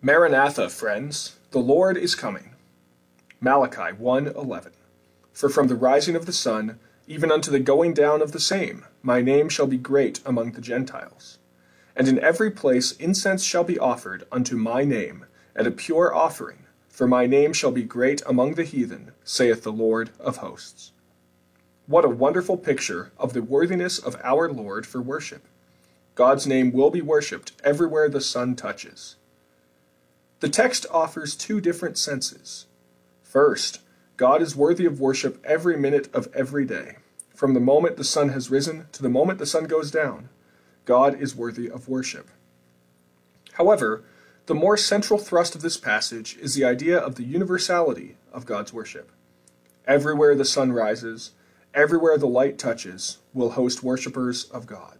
Maranatha, friends, the Lord is coming. Malachi 1:11. For from the rising of the sun, even unto the going down of the same, my name shall be great among the Gentiles. And in every place incense shall be offered unto my name, and a pure offering, for my name shall be great among the heathen, saith the Lord of hosts. What a wonderful picture of the worthiness of our Lord for worship. God's name will be worshipped everywhere the sun touches. The text offers two different senses. First, God is worthy of worship every minute of every day. From the moment the sun has risen to the moment the sun goes down, God is worthy of worship. However, the more central thrust of this passage is the idea of the universality of God's worship. Everywhere the sun rises, everywhere the light touches, will host worshipers of God.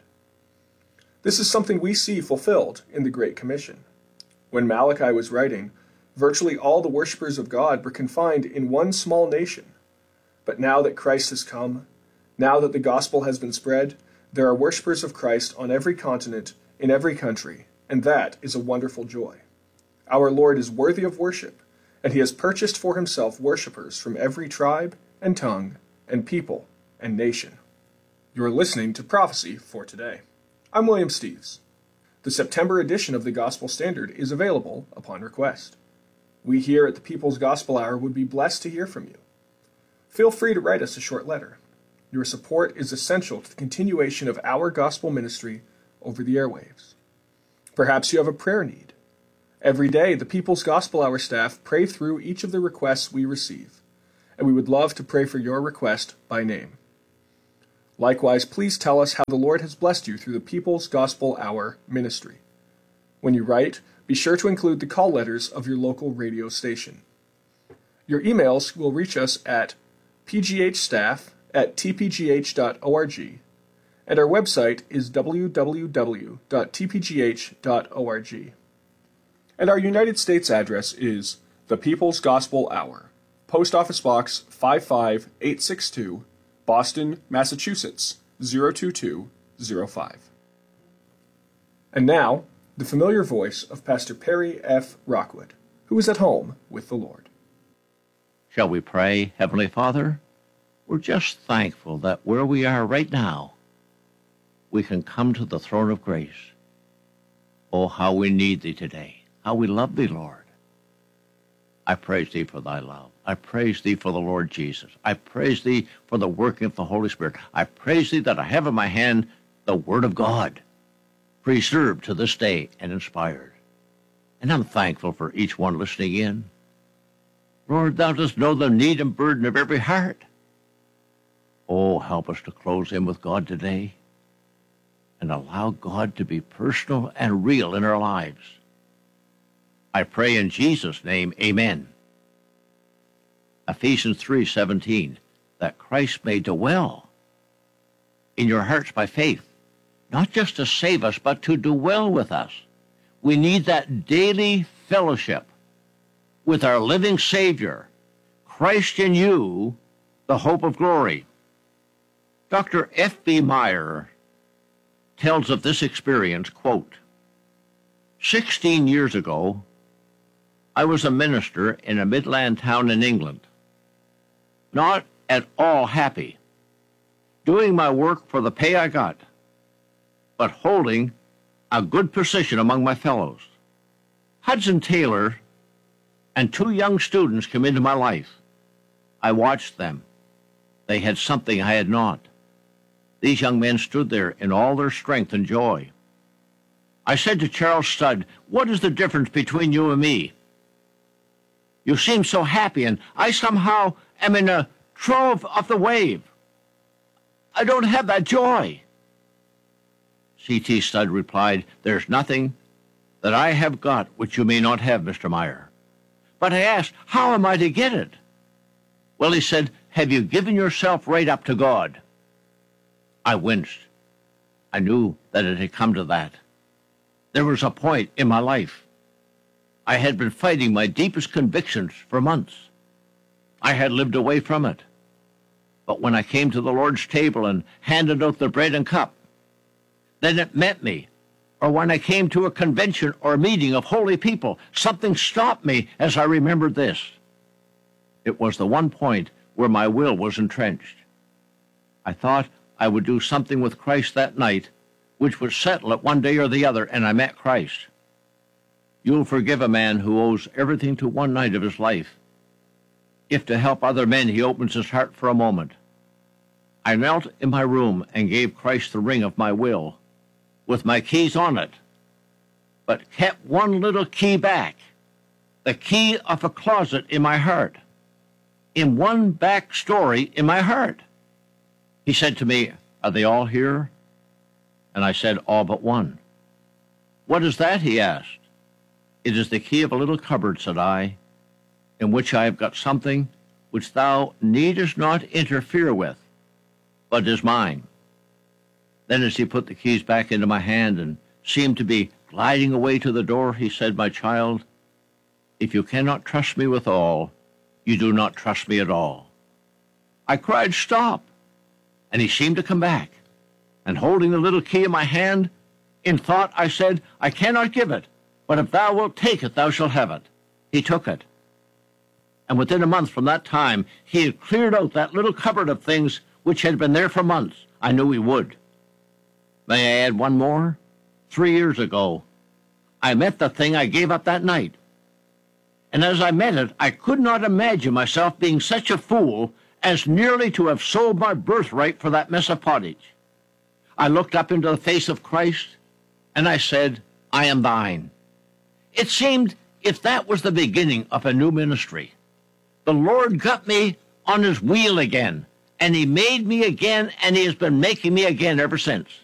This is something we see fulfilled in the Great Commission. When Malachi was writing, virtually all the worshipers of God were confined in one small nation. But now that Christ has come, now that the gospel has been spread, there are worshipers of Christ on every continent, in every country, and that is a wonderful joy. Our Lord is worthy of worship, and he has purchased for himself worshipers from every tribe and tongue and people and nation. You are listening to Prophecy for Today. I'm William Steves. The September edition of the Gospel Standard is available upon request. We here at the People's Gospel Hour would be blessed to hear from you. Feel free to write us a short letter. Your support is essential to the continuation of our gospel ministry over the airwaves. Perhaps you have a prayer need. Every day, the People's Gospel Hour staff pray through each of the requests we receive, and we would love to pray for your request by name. Likewise, please tell us how the Lord has blessed you through the People's Gospel Hour ministry. When you write, be sure to include the call letters of your local radio station. Your emails will reach us at pghstaff@tpgh.org, and our website is www.tpgh.org. And our United States address is the People's Gospel Hour, Post Office Box 55862, Boston, Massachusetts, 02205. And now, the familiar voice of Pastor Perry F. Rockwood, who is at home with the Lord. Shall we pray? Heavenly Father, we're just thankful that where we are right now, we can come to the throne of grace. Oh, how we need thee today, how we love thee, Lord. I praise thee for thy love. I praise thee for the Lord Jesus. I praise thee for the working of the Holy Spirit. I praise thee that I have in my hand the Word of God, preserved to this day and inspired. And I'm thankful for each one listening in. Lord, thou dost know the need and burden of every heart. Oh, help us to close in with God today and allow God to be personal and real in our lives. I pray in Jesus' name, amen. Ephesians 3:17, that Christ may dwell in your hearts by faith, not just to save us, but to dwell with us. We need that daily fellowship with our living Savior, Christ in you, the hope of glory. Dr. F.B. Meyer tells of this experience, quote, 16 years ago, I was a minister in a Midland town in England, not at all happy, doing my work for the pay I got, but holding a good position among my fellows. Hudson Taylor and two young students came into my life. I watched them. They had something I had not. These young men stood there in all their strength and joy. I said to Charles Studd, what is the difference between you and me? You seem so happy, and I somehow am in a trough of the wave. I don't have that joy. C.T. Studd replied, there's nothing that I have got which you may not have, Mr. Meyer. But I asked, how am I to get it? Well, he said, have you given yourself right up to God? I winced. I knew that it had come to that. There was a point in my life. I had been fighting my deepest convictions for months. I had lived away from it. But when I came to the Lord's table and handed out the bread and cup, then it met me, or when I came to a convention or a meeting of holy people, something stopped me as I remembered this. It was the one point where my will was entrenched. I thought I would do something with Christ that night, which would settle it one day or the other, and I met Christ. You'll forgive a man who owes everything to one night of his life, if to help other men he opens his heart for a moment. I knelt in my room and gave Christ the ring of my will, with my keys on it, but kept one little key back, the key of a closet in my heart, in one back story in my heart. He said to me, "Are they all here?" And I said, "All but one." "What is that?" he asked. "It is the key of a little cupboard," said I, "in which I have got something which thou needest not interfere with, but is mine." Then as he put the keys back into my hand and seemed to be gliding away to the door, he said, "My child, if you cannot trust me with all, you do not trust me at all." I cried, "Stop!" And he seemed to come back. And holding the little key in my hand, in thought I said, "I cannot give it, but if thou wilt take it, thou shalt have it." He took it. And within a month from that time, he had cleared out that little cupboard of things which had been there for months. I knew he would. May I add one more? 3 years ago, I met the thing I gave up that night. And as I met it, I could not imagine myself being such a fool as nearly to have sold my birthright for that mess of pottage. I looked up into the face of Christ, and I said, "I am thine." It seemed if that was the beginning of a new ministry. The Lord got me on his wheel again, and he made me again, and he has been making me again ever since.